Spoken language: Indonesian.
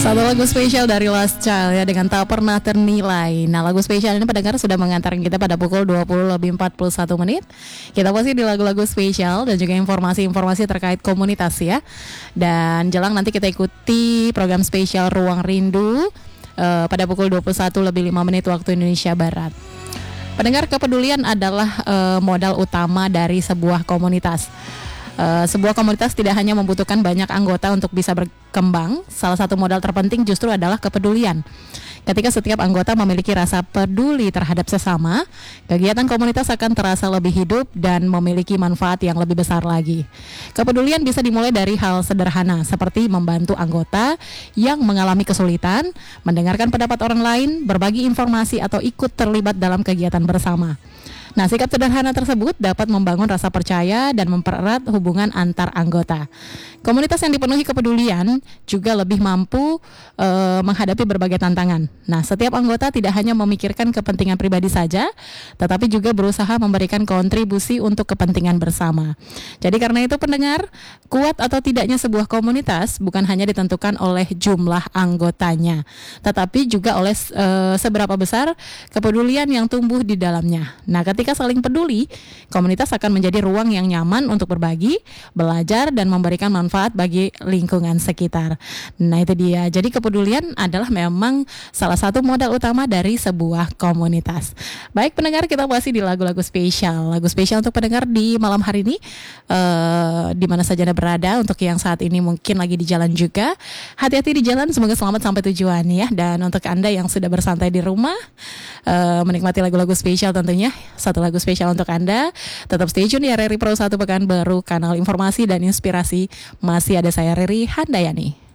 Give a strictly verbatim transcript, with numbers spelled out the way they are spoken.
Satu lagu spesial dari Last Child ya, dengan Tak Pernah Ternilai. Nah, lagu spesial ini pendengar sudah mengantarkan kita pada pukul dua puluh lebih empat puluh satu menit. Kita masih di lagu-lagu spesial dan juga informasi-informasi terkait komunitas ya. Dan jelang nanti kita ikuti program spesial Ruang Rindu uh, pada pukul dua puluh satu lebih lima menit waktu Indonesia Barat. Pendengar, kepedulian adalah uh, modal utama dari sebuah komunitas. Uh, sebuah komunitas tidak hanya membutuhkan banyak anggota untuk bisa berkembang. Salah satu modal terpenting justru adalah kepedulian. Ketika setiap anggota memiliki rasa peduli terhadap sesama, kegiatan komunitas akan terasa lebih hidup dan memiliki manfaat yang lebih besar lagi. Kepedulian bisa dimulai dari hal sederhana seperti membantu anggota yang mengalami kesulitan, mendengarkan pendapat orang lain, berbagi informasi atau ikut terlibat dalam kegiatan bersama. Nah, sikap sederhana tersebut dapat membangun rasa percaya dan mempererat hubungan antar anggota. Komunitas yang dipenuhi kepedulian juga lebih mampu e, menghadapi berbagai tantangan. Nah, setiap anggota tidak hanya memikirkan kepentingan pribadi saja, tetapi juga berusaha memberikan kontribusi untuk kepentingan bersama. Jadi karena itu pendengar, kuat atau tidaknya sebuah komunitas bukan hanya ditentukan oleh jumlah anggotanya, tetapi juga oleh e, seberapa besar kepedulian yang tumbuh di dalamnya. Nah, ketika saling peduli, komunitas akan menjadi ruang yang nyaman untuk berbagi, belajar, dan memberikan manfaat bagi lingkungan sekitar. Nah, itu dia. Jadi kepedulian adalah memang salah satu modal utama dari sebuah komunitas. Baik pendengar, kita masih di lagu-lagu spesial. Lagu spesial untuk pendengar di malam hari ini, uh, di mana saja Anda berada. Untuk yang saat ini mungkin lagi di jalan juga, hati-hati di jalan, semoga selamat sampai tujuan ya. Dan untuk Anda yang sudah bersantai di rumah, uh, menikmati lagu-lagu spesial tentunya, satu lagu spesial untuk Anda. Tetap stay tune di R R I Pro satu Pekanbaru, kanal informasi dan inspirasi. Masih ada saya Riri Handayani.